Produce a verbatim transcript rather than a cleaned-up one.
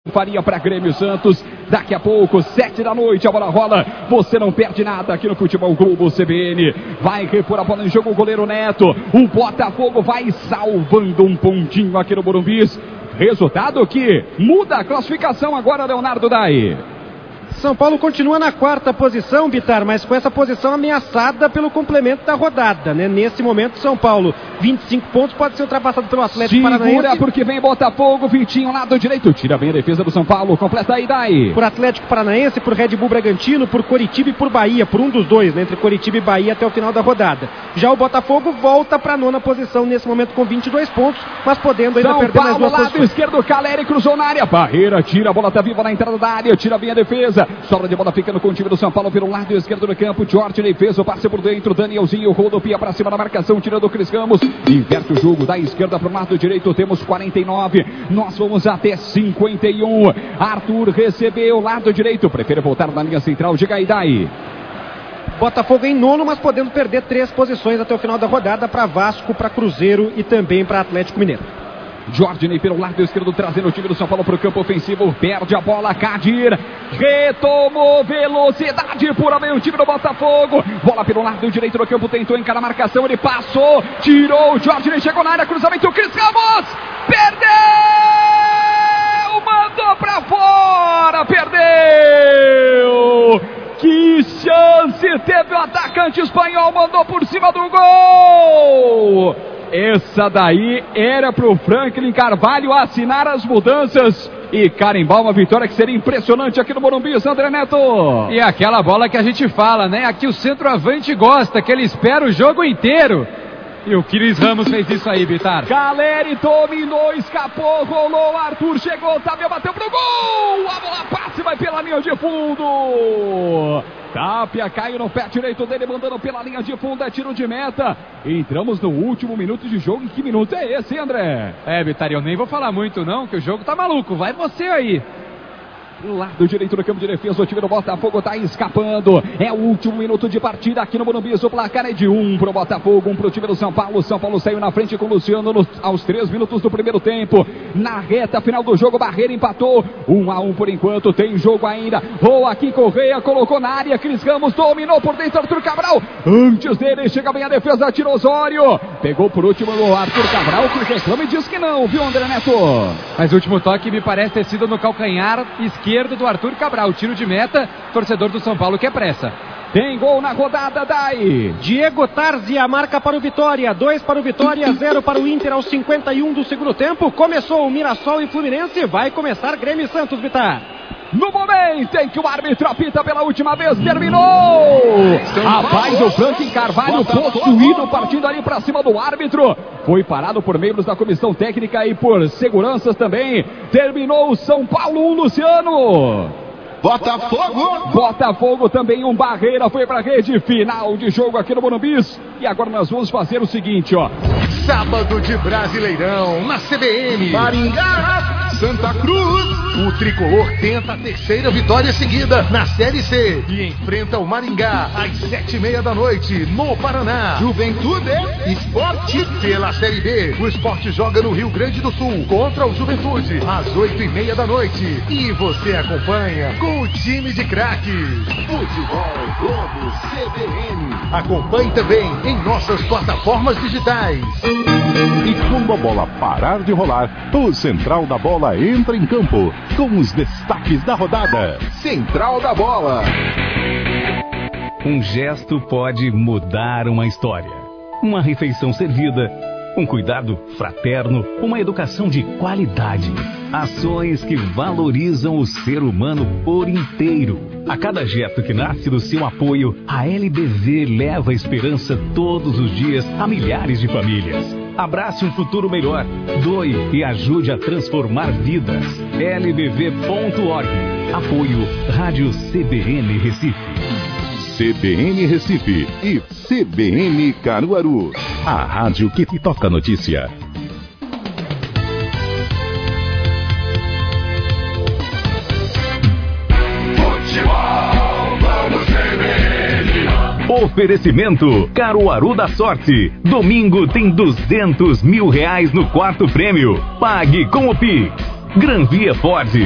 Faria para Grêmio Santos, daqui a pouco, sete da noite, a bola rola, você não perde nada aqui no Futebol Globo C B N, vai repor a bola em jogo o goleiro Neto, o Botafogo vai salvando um pontinho aqui no Morumbi, resultado que muda a classificação agora, Leonardo Dai. São Paulo continua na quarta posição, Bitar, mas com essa posição ameaçada pelo complemento da rodada, né? Nesse momento, São Paulo, vinte e cinco pontos, pode ser ultrapassado pelo Atlético Segura Paranaense. Segura porque vem Botafogo, Vitinho, lado direito, tira bem a defesa do São Paulo, completa aí, Dai. Por Atlético Paranaense, por Red Bull Bragantino, por Coritiba e por Bahia, por um dos dois, né? Entre Coritiba e Bahia até o final da rodada. Já o Botafogo volta para a nona posição nesse momento com vinte e dois pontos, mas podendo ainda São perder Paulo, nas duas lado posições. esquerdo, Caleri cruzou na área, barreira, tira, a bola tá viva na entrada da área, tira bem a defesa, sobra de bola ficando com o time do São Paulo pelo lado esquerdo do campo, Jorge fez o passe por dentro, Danielzinho rodopia para cima da marcação, tirando o Cris Ramos, inverte o jogo da esquerda para o lado direito, temos quarenta e nove, nós vamos até cinquenta e um, Arthur recebeu, lado direito, prefere voltar na linha central, de Gaidai. Botafogo em nono, mas podendo perder três posições até o final da rodada para Vasco, para Cruzeiro e também para Atlético Mineiro. Jorge pelo lado esquerdo, trazendo o time do São Paulo para o campo ofensivo, perde a bola, Kadir, retomou velocidade por meio o time do Botafogo, bola pelo lado direito do campo, tentou encarar a marcação, ele passou, tirou, o Jorge chegou na área, cruzamento, o Cris Ramos, perdeu, mandou para fora, perdeu, que chance teve o atacante espanhol, mandou por cima do gol. Essa daí era para o Franklin Carvalho assinar as mudanças e carimbar uma vitória que seria impressionante aqui no Morumbi, André Neto. E aquela bola que a gente fala, né? Aqui o centroavante gosta, que ele espera o jogo inteiro. E o Cris Ramos fez isso aí, Bitar. Caleri dominou, escapou, rolou, Arthur chegou, Tapia bateu pro gol. A bola passa e vai pela linha de fundo. Tapia caiu no pé direito dele, mandando pela linha de fundo, é tiro de meta. Entramos no último minuto de jogo. E que minuto é esse, hein, André? É, Bitar, eu nem vou falar muito não, que o jogo tá maluco. Vai você aí. Do lado direito do campo de defesa, o time do Botafogo tá escapando. É o último minuto de partida aqui no Morumbi. O placar é de um pro Botafogo, um pro time do São Paulo. São Paulo saiu na frente com o Luciano nos, aos três minutos do primeiro tempo. Na reta final do jogo, Barreira empatou. Um a um por enquanto, tem jogo ainda. Roa aqui, Correia, colocou na área. Cris Ramos dominou por dentro, Arthur Cabral. Antes dele, chega bem a defesa, tira Osório. Pegou por último o Arthur Cabral, que reclama e diz que não, viu, André Neto? Mas o último toque me parece ter sido no calcanhar esquerdo do Arthur Cabral, tiro de meta, torcedor do São Paulo que é pressa. Tem gol na rodada, Dai. Diego Tarzi, a marca para o Vitória, dois para o Vitória, zero para o Inter aos cinquenta e um do segundo tempo. Começou o Mirassol e Fluminense, vai começar Grêmio e Santos, Vitar. No momento em que o árbitro apita pela última vez, terminou! Rapaz, o Franklin Carvalho possuído, partindo ali para cima do árbitro. Foi parado por membros da comissão técnica e por seguranças também. Terminou o São Paulo um, Luciano. Botafogo! Botafogo também, um Barreira foi pra rede, final de jogo aqui no Morumbi. E agora nós vamos fazer o seguinte, ó. Sábado de Brasileirão, na C B N, Maringá, Santa Cruz. O tricolor tenta a terceira vitória seguida na Série C e enfrenta o Maringá às sete e meia da noite no Paraná. Juventude Esporte pela Série B. O Esporte joga no Rio Grande do Sul contra o Juventude às oito e meia da noite. E você acompanha com o time de craques. Futebol Globo C B N. Acompanhe também em nossas plataformas digitais. E quando a bola parar de rolar, o Central da Bola entra em campo com os destaques da rodada. Central da Bola. Um gesto pode mudar uma história. Uma refeição servida, um cuidado fraterno, uma educação de qualidade. Ações que valorizam o ser humano por inteiro. A cada gesto que nasce do seu apoio, a L B V leva esperança todos os dias a milhares de famílias. Abrace um futuro melhor, doe e ajude a transformar vidas. L B V ponto org. Apoio Rádio C B N Recife. C B N Recife e C B N Caruaru. A rádio que te toca a notícia. Oferecimento Caruaru da Sorte. Domingo tem duzentos mil reais no quarto prêmio. Pague com o Pix. Gran Via Ford.